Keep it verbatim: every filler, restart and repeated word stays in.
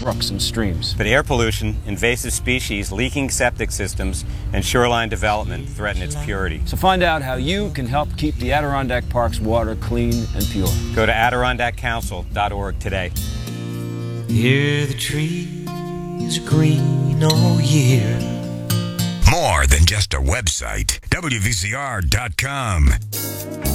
brooks and streams. But air pollution, invasive species, leaking septic systems, and shoreline development threaten its purity. So find out how you can help keep the Adirondack Park's water clean and pure. Go to adirondack council dot org today. Hear the trees are green all year. More than just a website. W V C R dot com.